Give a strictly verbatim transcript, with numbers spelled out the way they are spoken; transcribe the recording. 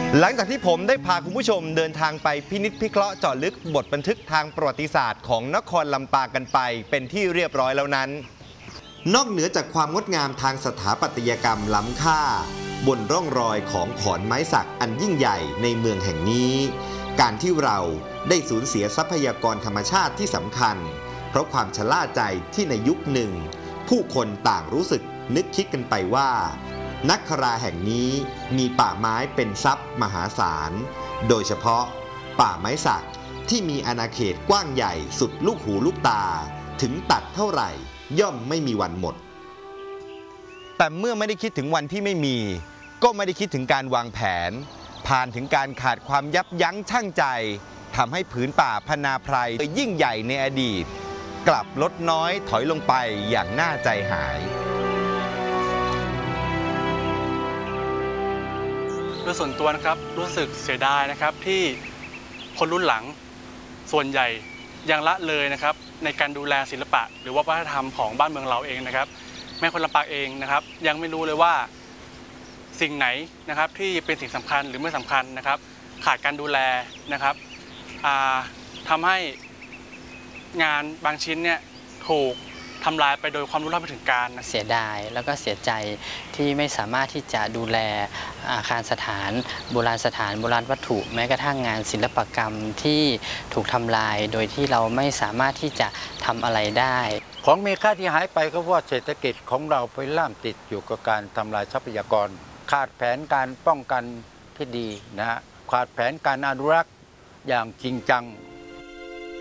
หลังจากที่ผมได้พาคุณผู้ชมเดินทางไปพินิจพิเคราะห์เจาะลึกบทบันทึกทางประวัติศาสตร์ของนครลำปางกันไปเป็นที่เรียบร้อยแล้วนั้นนอกเหนือจากความงดงามทางสถาปัตยกรรมล้ำค่าบนร่องรอยของขอนไม้สักอันยิ่งใหญ่ในเมืองแห่งนี้การที่เราได้สูญเสียทรัพยากรธรรมชาติที่สำคัญเพราะความชะล่าใจที่ในยุคหนึ่งผู้คนต่างรู้สึกนึกคิดกันไปว่านักคราแห่งนี้มีป่าไม้เป็นทรัพย์มหาศาลโดยเฉพาะป่าไม้สักที่มีอาณาเขตกว้างใหญ่สุดลูกหูลูกตาถึงตัดเท่าไหร่ย่อมไม่มีวันหมดแต่เมื่อไม่ได้คิดถึงวันที่ไม่มีก็ไม่ได้คิดถึงการวางแผนผ่านถึงการขาดความยับยั้งชั่งใจทำให้ผืนป่าพนาไพรยิ่งใหญ่ในอดีตกลับลดน้อยถอยลงไปอย่างน่าใจหายโดยส่วนตัวนะครับรู้สึกเสียดายนะครับที่คนรุ่นหลังส่วนใหญ่ยังละเลยนะครับในการดูแลศิลปะหรือว่าวัฒนธรรมของบ้านเมืองเราเองนะครับแม้คนลำปางเองนะครับยังไม่รู้เลยว่าสิ่งไหนนะครับที่เป็นสิ่งสำคัญหรือไม่สำคัญนะครับขาดการดูแลนะครับทำให้งานบางชิ้นเนี่ยถูกทำลายไปโดยความรู้เท่าไม่ถึงการเสียดายแล้วก็เสียใจที่ไม่สามารถที่จะดูแลอาคารสถานโบราณสถานโบราณวัตถุแม้กระทั่งงานศิลปกรรมที่ถูกทำลายโดยที่เราไม่สามารถที่จะทำอะไรได้ของมีค่าที่หายไปก็เพราะเศรษฐกิจของเราไปล่ามติดอยู่กับการทำลายทรัพยากรขาดแผนการป้องกันที่ดีนะฮะขาดแผนการอนุรักษ์อย่างจริงจัง